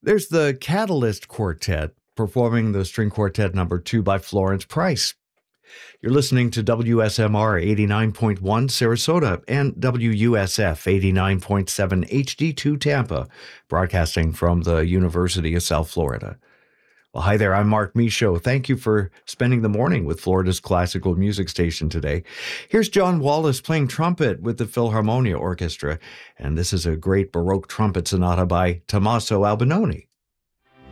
There's the Catalyst Quartet performing the String Quartet number 2 by Florence Price. You're listening to WSMR 89.1 Sarasota and WUSF 89.7 HD2 Tampa, broadcasting from the University of South Florida. Well, hi there, I'm Mark Michaud. Thank you for spending the morning with Florida's classical music station today. Here's John Wallace playing trumpet with the Philharmonia Orchestra, and this is a great Baroque trumpet sonata by Tommaso Albinoni.